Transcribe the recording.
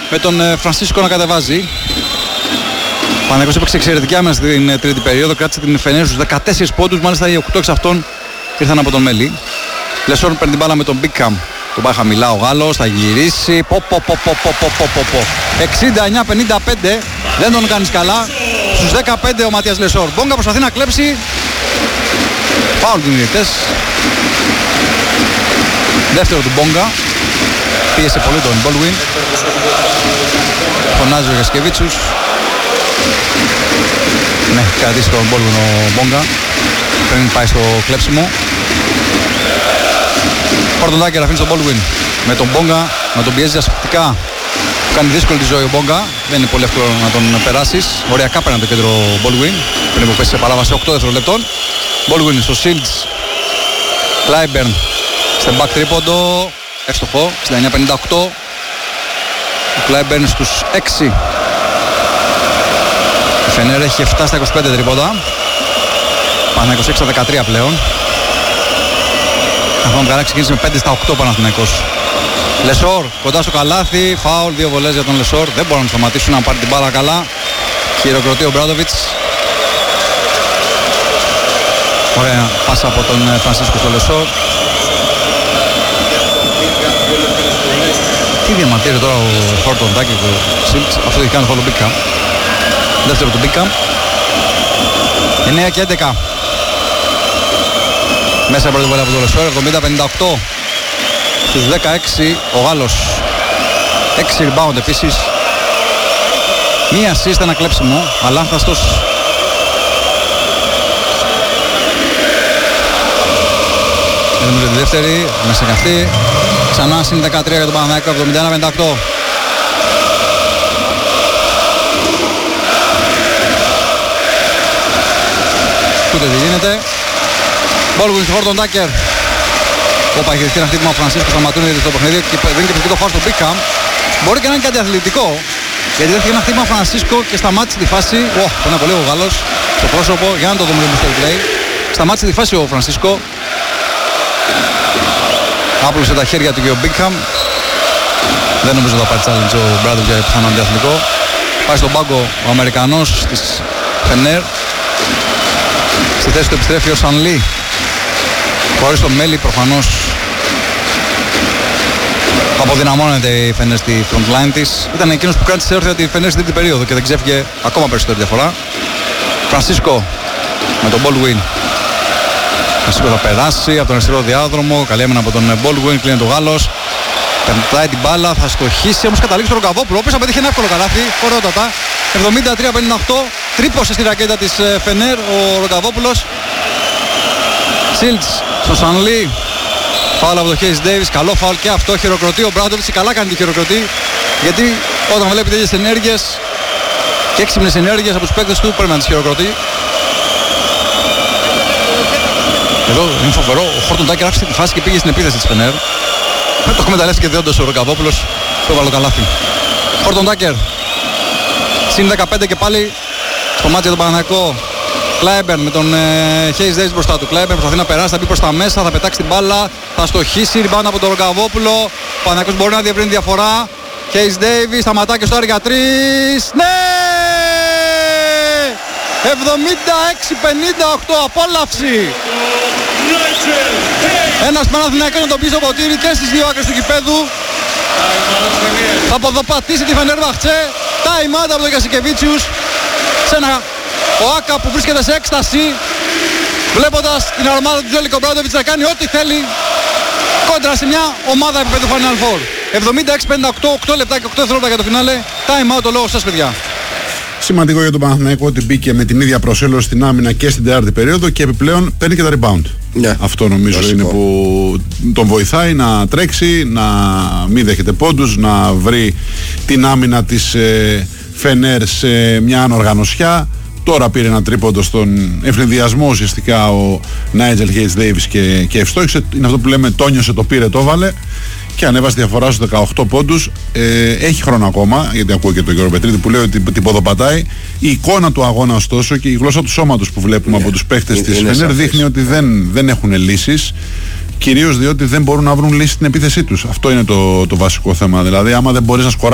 με τον Φρανσίσκο να κατεβάζει. Ο Παναθηναϊκός έπαιξε εξαιρετική άμυνα στην τρίτη περίοδο, κράτησε την Φενέρ στους 14 πόντους, μάλιστα οι 8 εξ αυτών ήρθαν από τον Μέλι. Λεσόρ παίρνει την μπάλα με τον Μπίκαμ. Τον πάει χαμηλά ο Γάλλος, θα γυρίσει. 69-55, δεν τον κάνεις καλά. Στους 15 ο Ματίας Λεσόρ. Μπόγκα προσπαθεί να κλέψει. Φάουλ του διαιτητές. Δεύτερο του Μπόγκα. Πίεσε πολύ τον Μπόλουιν. Φωνάζει ο Γιασκεβίτσιους. Ναι, κρατήσει τον Μπόλουιν ο Μπόγκα πριν πάει στο κλέψιμο. Χόρτον-Τάκερ αφήνει τον Μπόλουιν με τον Μπόγκα, να τον πιέζει ασφυκτικά. Κάνει δύσκολη τη ζωή ο Μπόγκα, δεν είναι πολύ εύκολο να τον περάσεις. Οριακά πέραν το κέντρο Μπόλουιν πριν που πέσει σε παράβαση 8 δευτερολεπτών. Μπόλουιν στο Σίλτς. Κλάιμπερν στην back τρίποντο. Εύστοχο, 69-58. Ο Κλάιμπερν στους 6. Η Φενέρ έχει 7 στα 25 τρίποντα. Πάνε 26 στα 13 πλέον. Καθόλου καλά ξεκίνησε με 5 στα 8 Παναθηναϊκός. Λεσόρ κοντά στο καλάθι. Φάουλ, 2 βολές για τον Λεσόρ. Δεν μπορούν να σταματήσουν να πάρει την μπάλα καλά. Χειροκροτεί ο Μπράντοβιτς. Ωραία πάσα από τον Φρανσίσκο στο Λεσόρ. Τι διαμαρτύρει τώρα ο Χόρτον-Τάκερ και ο Σίλτς. Αυτό έχει κάνει το Μπίκαμ. Δεύτερο του Μπίκαμ. 9 και 11. Μέσα πρώτη βολή από τον Λεσόρ. 70-58. Στους 16 ο Γάλλος. 6 rebound επίσης. Μία assist, ένα κλέψιμο. Αλάνθαστος. Νομίζω τη δεύτερη. Μέσα και αυτή. Ξανά συν 13 για τον Παναθηναϊκό. 71-58. Ούτε τι γίνεται. Μπόλγουιν στο Χόρτον-Τάκερ. Όπα, έχει δεχτεί ένα χτύπημα ο Φρανσίσκο, σταματούν ήδη στο παιχνίδι και δίνει και φυσικό φάουλ στο Μπίκαμ. Μπορεί και να είναι κάτι αθλητικό, γιατί δέχτηκε ένα χτύπημα ο Φρανσίσκο και σταμάτησε τη φάση. Το είναι πολύ ο Γάλλος στο πρόσωπο, για να το δούμε λίγο στο replay. Σταμάτησε τη φάση ο Φρανσίσκο. Άπλωσε τα χέρια του και ο Μπίκαμ. Δεν νομίζω ότι θα πάρει challenge ο Μπράντοβιτς για πιθανό αντιαθλητικό. Πάει στον πάγκο ο Αμερικανός της Φενέρ. Στη θέση του επιστρέφει ο Σανλί. Χωρίς τον Μέλι προφανώς αποδυναμώνεται η Φενέρ στη front line της. Ήταν εκείνος που κράτησε όρθια τη Φενέρ στην τρίτη περίοδο και δεν ξέφυγε ακόμα περισσότερη διαφορά. Φρανσίσκο με τον Μπόλουιν. Φρανσίσκο θα περάσει από τον αριστερό διάδρομο. Καλή έμενα από τον Μπόλουιν, κλείνει το Γάλλος. Πεντάει την μπάλα, θα στοχίσει, όμως καταλήξει τον Ρογκαβόπουλο. Ο οποίος απέτυχε ένα εύκολο καλάθι, ωραιότατα. 73-58, τρύπωσε στη ρακέτα της Φενέρ ο Ρογκαβόπουλος. Σίλτς στο Σανλί. Φάουλ από το Χέις Ντέιβις. Καλό φάουλ και αυτό. Χειροκροτεί ο Μπράντοβιτς. Καλά κάνει τη χειροκροτεί. Γιατί όταν βλέπει τέτοιες ενέργειες και έξυπνες ενέργειες από τους παίκτες του πρέπει να τις χειροκροτεί. Εδώ είναι φοβερό. Ο Χόρτον-Τάκερ άφησε τη φάση και πήγε στην επίθεση της Φενέρ. Το εκμεταλλεύτηκε διόντως ο Ρογκαβόπουλος. Το έβαλε το καλάθι. Χόρτον-Τάκερ. Συν 15 και πάλι στο μάτι για τον Παναθηναϊκό. Κλάιμπερν με τον Χέις Ντέιβις μπροστά του. Κλάιμπερν προσπαθεί να περάσει, θα μπει προς τα μέσα, θα πετάξει την μπάλα, θα στοχίσει, rebound από τον Ρογκαβόπουλο. Ο Παναθηναϊκός μπορεί να διευρύνει διαφορά. Χέις Ντέιβις, σταματά και στο για 3. Ναι! 76-58, απόλαυση! Ένας Παναθηναϊκός να τον πει στο ποτήρι και στις δύο άκρες του γηπέδου. Θα ποδοπατήσει τη Φενέρμπαχτσε. Time out από τον Γιασκεβίτσιους. Σε ένα ΟΑΚΑ που βρίσκεται σε έκσταση, βλέποντας την αρμάδα του Ζέλικο Μπράντοβιτς να κάνει ό,τι θέλει κόντρα σε μια ομάδα επίπεδου Final Four. 76-58, 8 λεπτά και 8 δευτερόλεπτα για το φινάλε. Time out, το λόγο σας παιδιά. Σημαντικό για τον Παναθηναϊκό ότι μπήκε με την ίδια προσέλωση στην άμυνα και στην τέταρτη περίοδο και επιπλέον παίρνει και τα rebound. Yeah. Αυτό νομίζω είναι που τον βοηθάει να τρέξει, να μην δέχεται πόντους, να βρει την άμυνα της Φενέρ σε μια ανοργανωσιά. Τώρα πήρε ένα τρίποντο στον ευνηδιασμό ουσιαστικά ο Νάιτζελ Χέις Ντέιβις και ευστόχησε. Είναι αυτό που λέμε τόνιωσε, το πήρε, το έβαλε και ανέβασε τη διαφορά στους 18 πόντους. Έχει χρόνο ακόμα, γιατί ακούω και τον Γιώργο Πετρίδη που λέει ότι την ποδοπατάει. Η εικόνα του αγώνα ωστόσο και η γλώσσα του σώματος που βλέπουμε από τους παίχτες της Φενέρ δείχνει ότι δεν έχουν λύσεις. Κυρίως διότι δεν μπορούν να βρουν λύσεις στην επίθεσή τους. Αυτό είναι το βασικό θέμα. Δηλαδή, άμα δεν μπορείς να σκοράρεις